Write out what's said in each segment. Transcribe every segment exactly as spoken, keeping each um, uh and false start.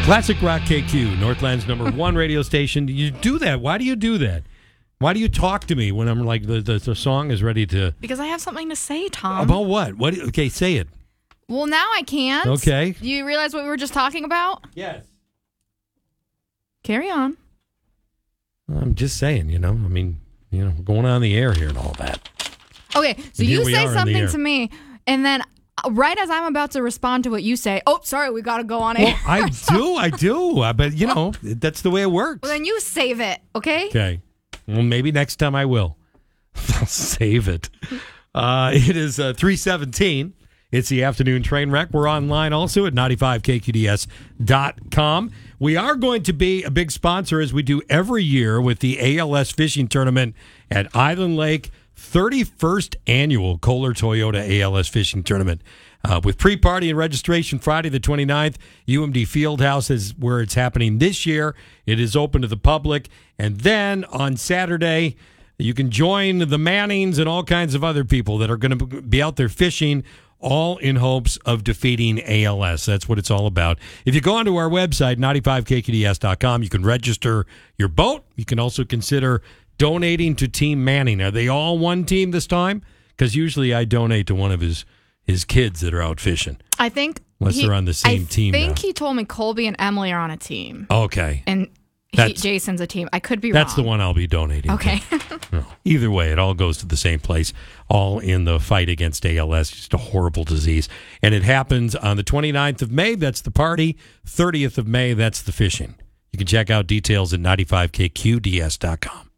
Classic Rock K Q, Northland's number one radio station. You do that. Why do you do that? Why do you talk to me when I'm like, the, the, the song is ready to... Because I have something to say, Tom. About what? What? do- Okay, say it. Well, now I can't. Okay. Do you realize what we were just talking about? Yes. Carry on. I'm just saying, you know, I mean, you know, we're going on the air here and all that. Okay, so And here you we say are in the something air. to me, and then right as I'm about to respond to what you say, oh, sorry, we got to go on air. Well, I do, I do. I bet, you know, that's the way it works. Well, then you save it, okay? Okay. Well, maybe next time I will. I'll save it. Uh, it is uh, three seventeen. It's the afternoon train wreck. We're online also at ninety-five K Q D S dot com. We are going to be a big sponsor, as we do every year, with the A L S fishing tournament at Island Lake, thirty-first annual Kohler Toyota A L S fishing tournament. Uh, with pre-party and registration Friday the twenty-ninth, U M D Fieldhouse is where it's happening this year. It is open to the public. And then on Saturday, you can join the Mannings and all kinds of other people that are going to be out there fishing, all in hopes of defeating A L S. That's what it's all about. If you go onto our website, ninety-five K Q D S dot com, you can register your boat. You can also consider donating to Team Manning. Are they all one team this time? Because usually I donate to one of his, his kids that are out fishing. I think... Unless he, they're on the same I team I think now. he told me Colby and Emily are on a team. Okay. And he, That's- Jason's a team. I could be That's wrong. the one I'll be donating Okay. to. No. Either way, it all goes to the same place, all in the fight against A L S, just a horrible disease. And it happens on the twenty-ninth of May. That's the party. thirtieth of May, that's the fishing. You can check out details at ninety-five K Q D S dot com.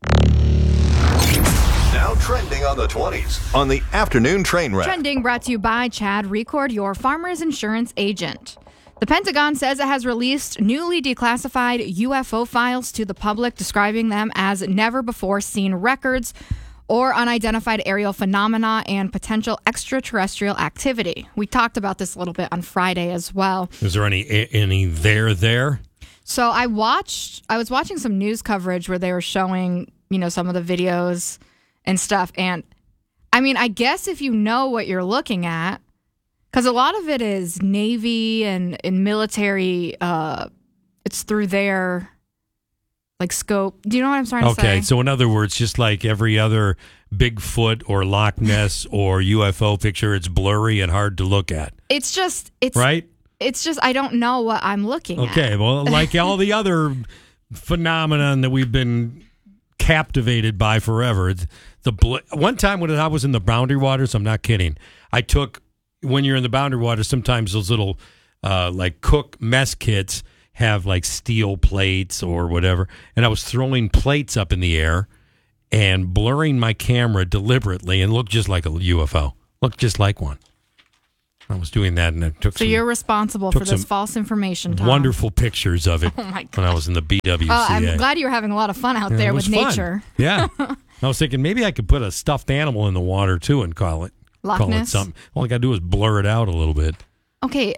Now trending on the twenties on the afternoon train wreck. Trending brought to you by Chad Record, your farmer's insurance agent. The Pentagon says it has released newly declassified U F O files to the public, describing them as never-before-seen records or unidentified aerial phenomena and potential extraterrestrial activity. We talked about this a little bit on Friday as well. Is there any any there there? So I watched, I was watching some news coverage where they were showing, you know, some of the videos and stuff. And I mean, I guess if you know what you're looking at, because a lot of it is Navy and, and military, uh, it's through their, like, scope. Do you know what I'm trying to say? Okay, so in other words, just like every other Bigfoot or Loch Ness or U F O picture, it's blurry and hard to look at, It's just, it's, right? it's just, I don't know what I'm looking at. Okay, well, like all the other phenomenon that we've been captivated by forever. It's the bl- one time when I was in the Boundary Waters, I'm not kidding, I took, when you're in the Boundary Waters, sometimes those little uh, like cook mess kits have like steel plates or whatever, and I was throwing plates up in the air and blurring my camera deliberately and looked just like a U F O. Looked just like one. I was doing that, and I took So some you're responsible for took this some false information, Tom. wonderful pictures of it Oh, my when I was in the B W C A. Uh, I'm glad you're having a lot of fun out Yeah, there it with was fun. nature. Yeah. I was thinking maybe I could put a stuffed animal in the water, too, and call it, Loch call it Ness? something. All I got to do is blur it out a little bit. Okay.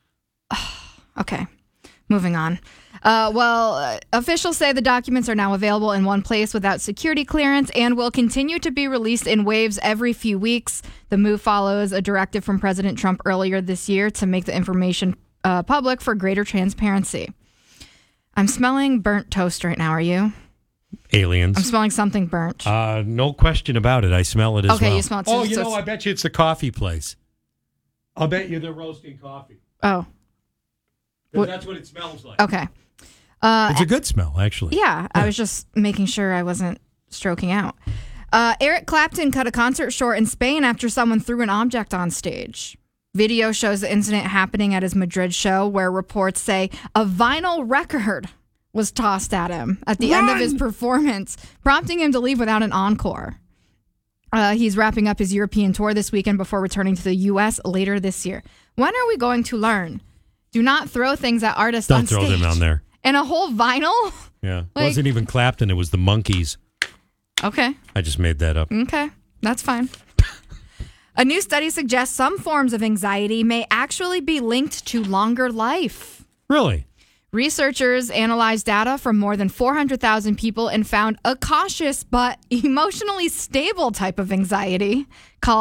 Okay. Moving on. Uh, well, uh, officials say the documents are now available in one place without security clearance and will continue to be released in waves every few weeks. The move follows a directive from President Trump earlier this year to make the information uh, public for greater transparency. I'm smelling burnt toast right now. Are you? Aliens. I'm smelling something burnt. Uh, no question about it. I smell it as Okay, well. you smell it too, Oh, you so know, it's- I bet you it's the coffee place. I'll bet you they're roasting coffee. oh, 'Cause What- that's what it smells like. okay. Uh, It's a good smell, actually. Yeah, I was just making sure I wasn't stroking out. Uh, Eric Clapton cut a concert short in Spain after someone threw an object on stage. Video shows the incident happening at his Madrid show, where reports say a vinyl record was tossed at him at the end of his performance, prompting him to leave without an encore. Uh, he's wrapping up his European tour this weekend before returning to the U S later this year. When are we going to learn? Do not throw things at artists Don't on throw stage. them on there. And a whole vinyl? Yeah. It Like- wasn't even Clapton. It was the Monkees. Okay. I just made that up. Okay, that's fine. A new study suggests some forms of anxiety may actually be linked to longer life. Really? Researchers analyzed data from more than four hundred thousand people and found a cautious but emotionally stable type of anxiety called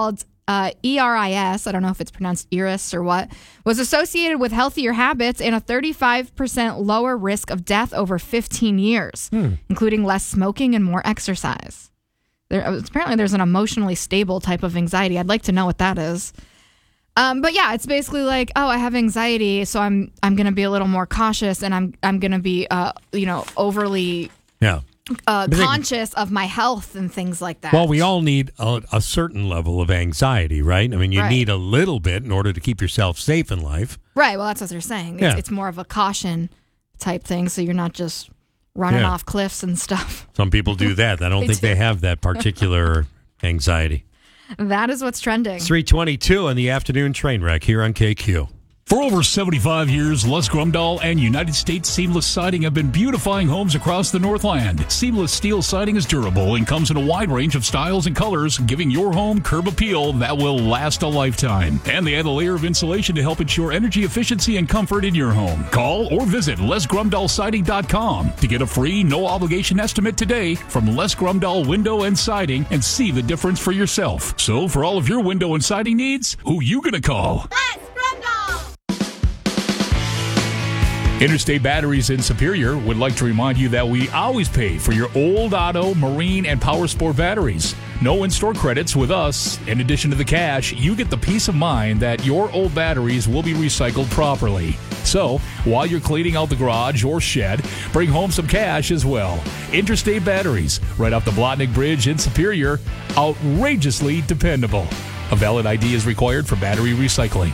uh, E R I S, I don't know if it's pronounced Iris or what, was associated with healthier habits and a thirty-five percent lower risk of death over fifteen years, hmm. including less smoking and more exercise. There, apparently there's an emotionally stable type of anxiety. I'd like to know what that is. Um, but yeah, it's basically like, oh, I have anxiety, so I'm I'm going to be a little more cautious, and I'm I'm going to be uh, you know, overly yeah. uh, conscious of my health and things like that. Well, we all need a, a certain level of anxiety, right? I mean, you right. need a little bit in order to keep yourself safe in life. Right. Well, that's what they're saying. It's, yeah. it's more of a caution type thing, so you're not just running yeah. off cliffs and stuff. Some people do that. I don't they think do. they have that particular anxiety. That is what's trending. three twenty-two on the afternoon train wreck here on K Q. For over seventy-five years, Les Grumdahl and United States Seamless Siding have been beautifying homes across the Northland. Seamless steel siding is durable and comes in a wide range of styles and colors, giving your home curb appeal that will last a lifetime. And they add a layer of insulation to help ensure energy efficiency and comfort in your home. Call or visit les grumdahl siding dot com to get a free, no-obligation estimate today from Les Grumdahl Window and Siding and see the difference for yourself. So for all of your window and siding needs, who you gonna call? Les Grumdahl! Interstate Batteries in Superior would like to remind you that we always pay for your old auto, marine, and power sport batteries. No in-store credits with us. In addition to the cash, you get the peace of mind that your old batteries will be recycled properly. So, while you're cleaning out the garage or shed, bring home some cash as well. Interstate Batteries, right off the Blotnick Bridge in Superior. Outrageously dependable. A valid I D is required for battery recycling.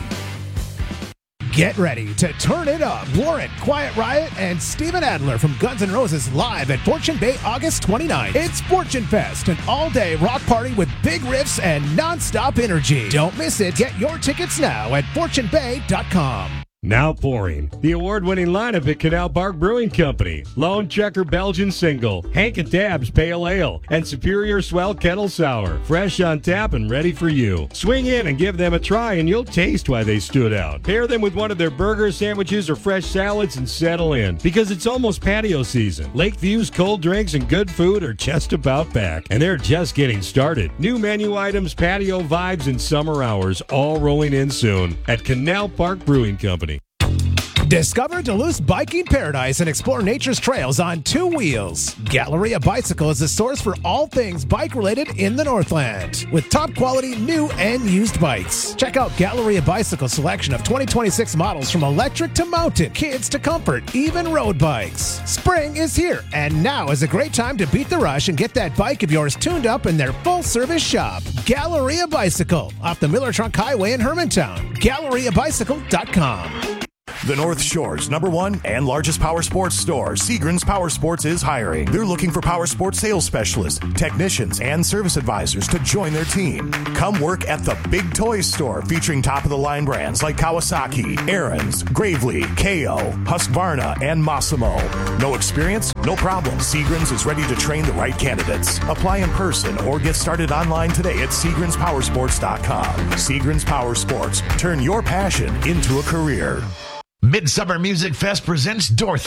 Get ready to turn it up. Warrant, Quiet Riot, and Steven Adler from Guns N' Roses live at Fortune Bay August twenty-ninth. It's Fortune Fest, an all-day rock party with big riffs and non-stop energy. Don't miss it. Get your tickets now at fortune bay dot com. Now pouring the award-winning lineup at Canal Park Brewing Company. Lone Checker Belgian Single, Hank and Tab's Pale Ale, and Superior Swell Kettle Sour. Fresh on tap and ready for you. Swing in and give them a try and you'll taste why they stood out. Pair them with one of their burgers, sandwiches, or fresh salads and settle in. Because it's almost patio season. Lakeview's cold drinks and good food are just about back. And they're just getting started. New menu items, patio vibes, and summer hours all rolling in soon at Canal Park Brewing Company. Discover Duluth's biking paradise and explore nature's trails on two wheels. Galleria Bicycle is the source for all things bike-related in the Northland, with top-quality new and used bikes. Check out Galleria Bicycle's selection of twenty twenty-six models from electric to mountain, kids to comfort, even road bikes. Spring is here, and now is a great time to beat the rush and get that bike of yours tuned up in their full-service shop. Galleria Bicycle, off the Miller Trunk Highway in Hermantown. galleria bicycle dot com. The North Shore's number one and largest power sports store, Seagram's Power Sports, is hiring. They're looking for power sports sales specialists, technicians, and service advisors to join their team. Come work at the Big Toys store, featuring top-of-the-line brands like Kawasaki, Ariens, Gravely, K O, Husqvarna, and Massimo. No experience? No problem. Seagram's is ready to train the right candidates. Apply in person or get started online today at seagrams power sports dot com. Seagram's Power Sports. Turn your passion into a career. Midsummer Music Fest presents Dorothy,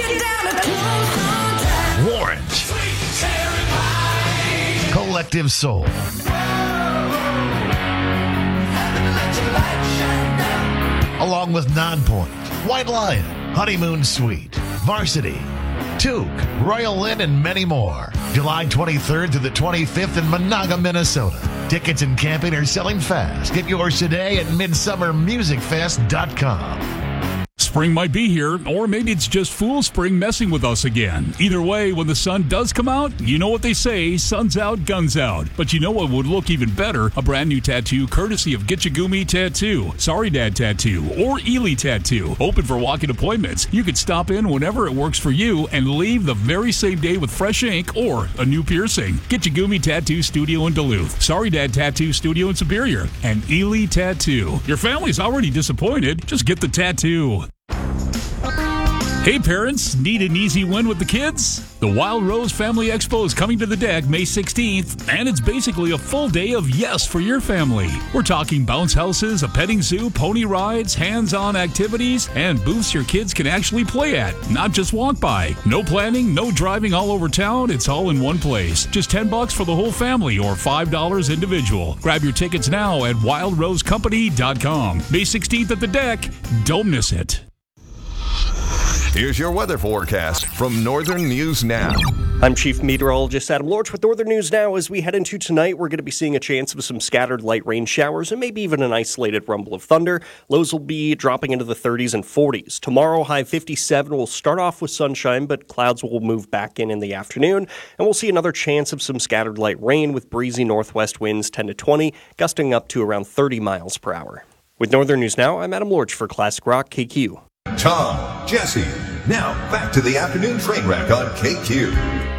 Warrant, Collective Soul, along with Nonpoint, White Lion, Honeymoon Suite, Varsity, Toque, Royal Lynn, and many more. July twenty-third through the twenty-fifth in Monaga, Minnesota. Tickets and camping are selling fast. Get yours today at midsummer music fest dot com. Spring might be here, or maybe it's just Fool Spring messing with us again. Either way, when the sun does come out, you know what they say, sun's out, guns out. But you know what would look even better? A brand new tattoo courtesy of Gitchagumi Tattoo, Sorry Dad Tattoo, or Ely Tattoo. Open for walk-in appointments. You could stop in whenever it works for you and leave the very same day with fresh ink or a new piercing. Gitchagumi Tattoo Studio in Duluth, Sorry Dad Tattoo Studio in Superior, and Ely Tattoo. Your family's already disappointed. Just get the tattoo. Hey parents, need an easy win with the kids? The Wild Rose Family Expo is coming to the deck May sixteenth, and it's basically a full day of yes for your family. We're talking bounce houses, a petting zoo, pony rides, hands-on activities, and booths your kids can actually play at, not just walk by. No planning, no driving all over town, it's all in one place. Just ten bucks for the whole family or five dollars individual. Grab your tickets now at wild rose company dot com. May sixteenth at the deck. Don't miss it. Here's your weather forecast from Northern News Now. I'm Chief Meteorologist Adam Lorch with Northern News Now. As we head into tonight, we're going to be seeing a chance of some scattered light rain showers and maybe even an isolated rumble of thunder. Lows will be dropping into the thirties and forties. Tomorrow, high fifty-seven. We'll start off with sunshine, but clouds will move back in in the afternoon. And we'll see another chance of some scattered light rain with breezy northwest winds ten to twenty, gusting up to around thirty miles per hour. With Northern News Now, I'm Adam Lorch for Classic Rock K Q. Tom, Jesse. Now back to the afternoon train wreck on K Q.